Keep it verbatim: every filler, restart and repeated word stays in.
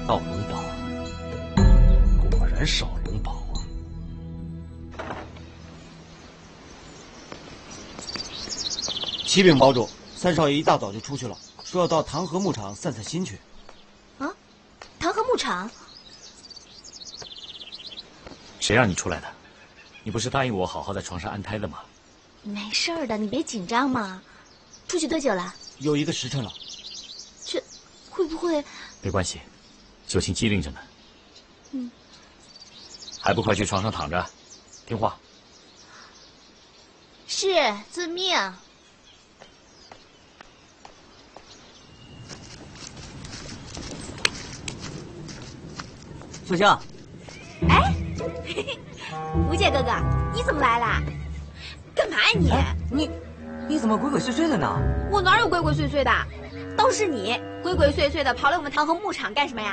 少龙宝，果然少龙宝啊！启禀堡主，三少爷一大早就出去了，说要到唐河牧场散散心去。 啊，唐河牧场？ 谁让你出来的？你不是答应我好好在床上安胎的吗？ 没事儿的，你别紧张嘛。出去多久了？ 有一个时辰了。 这会不会？ 没关系，九卿机灵着呢。 嗯。 还不快去床上躺着，听话。 是，遵命。 小香。 哎，嘿嘿，吴姐哥哥，你怎么来啦？干嘛呀你？ 哎、你你怎么鬼鬼祟祟的呢？ 我哪有鬼鬼祟祟的？都是你鬼鬼祟祟的跑来我们唐河牧场干什么呀？